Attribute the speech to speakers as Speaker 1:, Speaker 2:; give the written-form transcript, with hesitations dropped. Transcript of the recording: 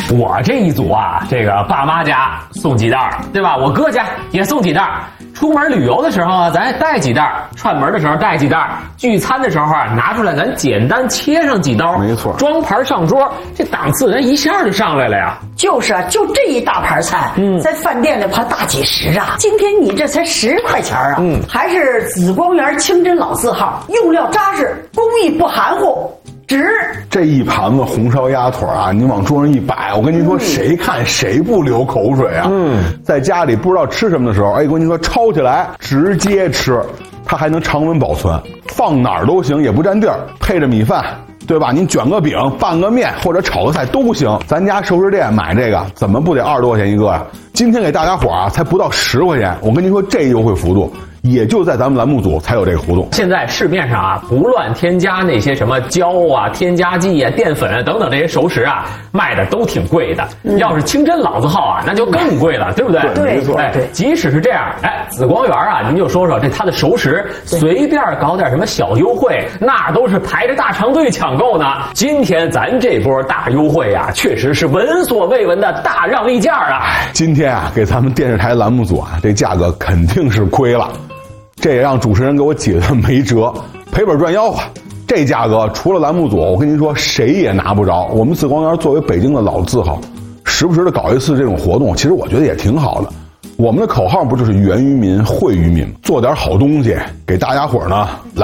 Speaker 1: 我这一组啊，这个爸妈家送几袋，对吧？我哥家也送几袋。出门旅游的时候啊，咱带几袋；串门的时候带几袋；聚餐的时候啊，拿出来咱简单切上几刀，
Speaker 2: 没错，
Speaker 1: 装盘上桌，这档次人一下就上来了呀。
Speaker 3: 就是啊，就这一大盘菜，在饭店里怕大几十啊。今天你这才10块钱啊，还是紫光园清真老字号，用料扎实，工艺不含糊。值
Speaker 2: 这一盘子红烧鸭腿啊，你往桌上一摆，我跟您说，谁看谁不流口水啊？在家里不知道吃什么的时候，哎，我跟您说，抄起来直接吃，它还能常温保存，放哪儿都行，也不占地儿，配着米饭。对吧？您卷个饼、拌个面或者炒个菜都行。咱家熟食店买这个怎么不得20多块钱一个呀？今天给大家伙啊，才不到10块钱。我跟您说，这优惠幅度也就在咱们栏目组才有这个活动。
Speaker 1: 现在市面上啊，不乱添加那些什么胶啊、添加剂啊、淀粉啊等等这些熟食啊，卖的都挺贵的。要是清真老字号啊，那就更贵了，对不对？
Speaker 3: 对，没错。
Speaker 1: 哎，即使是这样，哎，紫光园啊，您就说说这它的熟食，随便搞点什么小优惠，那都是排着大长队抢购呢。今天咱这波大优惠啊，确实是闻所未闻的大让利价啊！
Speaker 2: 今天啊，给咱们电视台栏目组啊，这价格肯定是亏了。这也让主持人给我解的没辙，赔本赚吆喝。这价格除了栏目组，我跟您说谁也拿不着。我们紫光园作为北京的老字号，时不时的搞一次这种活动，其实我觉得也挺好的。我们的口号不就是源于民、惠于民，做点好东西给大家伙呢来